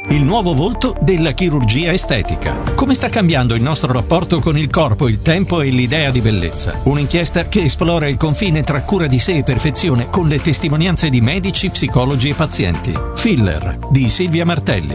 il nuovo volto della chirurgia estetica. Come sta cambiando il nostro rapporto con il corpo, il tempo e l'idea di bellezza? Un'inchiesta che esplora il confine tra cura di sé e perfezione con le testimonianze di medici, psicologi e pazienti. Filler di Silvia Martelli.